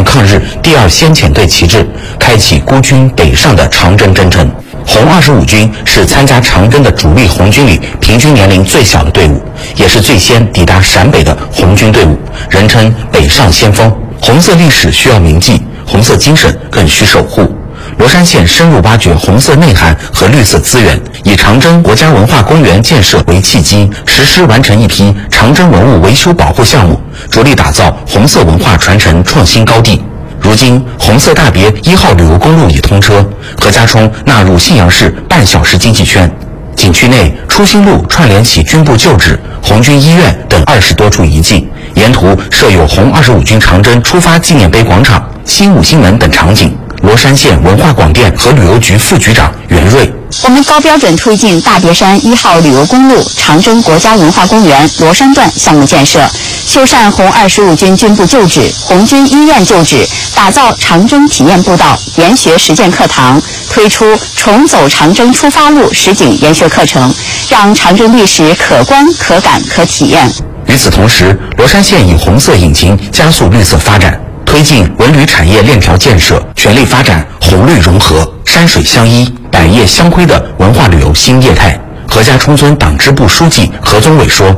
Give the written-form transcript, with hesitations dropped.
抗日第2先遣队旗帜，开启孤军北上的长征征程。红25军是参加长征的主力红军里平均年龄最小的队伍，也是最先抵达陕北的红军队伍，人称北上先锋。红色历史需要铭记，红色精神更需守护。罗山县深入挖掘红色内涵和绿色资源，以长征国家文化公园建设为契机，实施完成一批长征文物维修保护项目，着力打造红色文化传承创新高地。如今，红色大别1号旅游公路已通车，何家冲纳入信阳市半小时经济圈。景区内初心路串联起军部旧址、红军医院等20多处遗迹，沿途设有红25军长征出发纪念碑广场、新五星门等场景。罗山县文化广电和旅游局副局长袁瑞： 我们高标准推进大别山1号旅游公路长征国家文化公园罗山段项目建设，修缮红25军军部旧址、红军医院旧址，打造长征体验步道、研学实践课堂，推出重走长征出发路实景研学课程，让长征历史可观、可感、可体验。 与此同时，罗山县以红色引擎加速绿色发展，推进文旅产业链条建设，全力发展红绿融合、山水相依、百业相辉的文化旅游新业态。何家冲村党支部书记何宗伟说：